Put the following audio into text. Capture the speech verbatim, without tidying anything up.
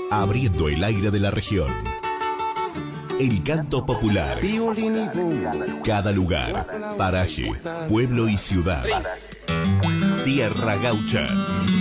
abriendo el aire de la región. El canto popular. Cada lugar, paraje, pueblo y ciudad. Tierra Gaucha.